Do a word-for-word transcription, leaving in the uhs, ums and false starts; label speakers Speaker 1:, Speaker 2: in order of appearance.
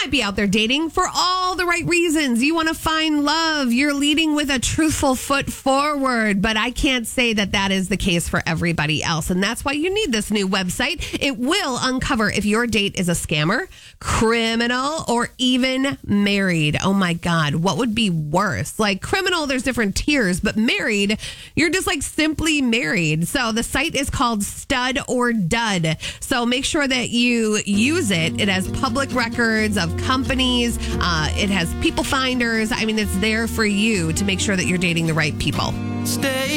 Speaker 1: might be out there dating for all the right reasons. You want to find love. You're leading with a truthful foot forward. But I can't say that that is the case for everybody else. And that's why you need this new website. It will uncover if your date is a scammer, criminal, or even married. Oh my God, what would be worse? Like criminal, there's different tiers, but married, you're just like simply married. So the site is called Stud or Dud. So make sure that you use it. It has public records of companies. Uh, it has people finders. I mean, it's there for you to make sure that you're dating the right people.
Speaker 2: Stay